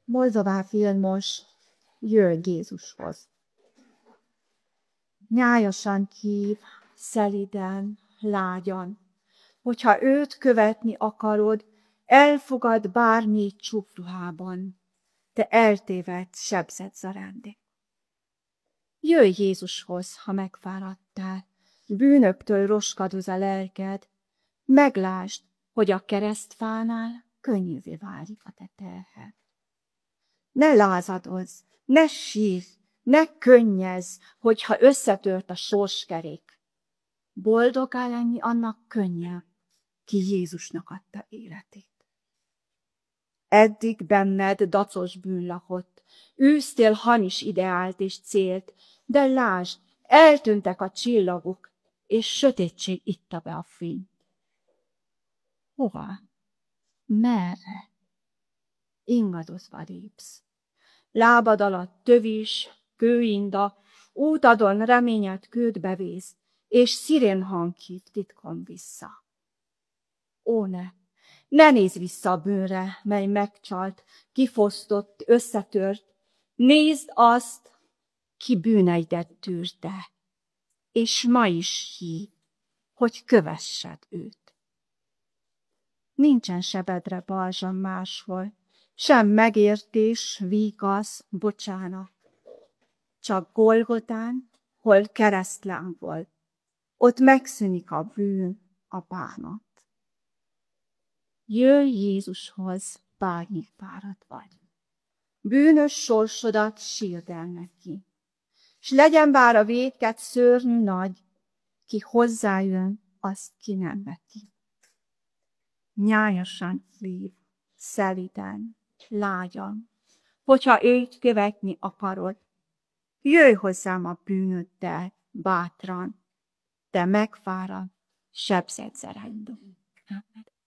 Moldová Vilmos jöjj Jézushoz. Nyájasan hív, szeliden, lágyan. Hogyha őt követni akarod, elfogad bármi csúfruhában, te eltévedt, sebzett zarándék. Jöjj Jézushoz, ha megfáradtál, bűnöktől roskadoz a lelked, meglásd, hogy a keresztfánál könnyűvé válik a te terhed. Ne lázadozz, ne sírj, ne könnyezz, hogyha összetört a sorskerék. Boldoggá lenni annak könnyebb, ki Jézusnak adta életét. Eddig benned dacos bűn lakott, űztél hamis ideált és célt, de lásd, eltűntek a csillagok, és sötétség itta be a fényt. Hova? Merre? Ingadozva lépsz. Lábad alatt tövis, kőinda, útadon reményed kőtbe vész, és szirén hang hív titkon vissza. Ó, ne nézz vissza a bűnre, mely megcsalt, kifosztott, összetört. Nézd azt, ki bűneidet tűrte, és ma is hív, hogy kövessed őt. Nincsen sebedre balzsam máshol, sem megértés, vígasz, bocsánat. Csak Golgotán, hol keresztláng volt, ott megszűnik a bűn, a bánat. Jöjj Jézushoz, bármit fáradt vagy. Bűnös sorsodat sírd el neki, s legyen bár a vétked szörnyű nagy, ki hozzájön, azt ki nem veti. Nyájasan hív, szeliden, lágyan, hogyha őt követni akarod, jöjj hozzám a bűnöddel, bátran, de megfáradt, sebzett zerándon.